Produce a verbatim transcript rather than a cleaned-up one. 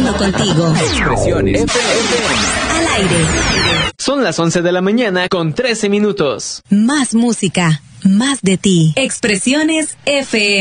Creciendo contigo. Expresiones F M. Al aire. Son las once de la mañana con trece minutos. Más música, más de ti. Expresiones F M.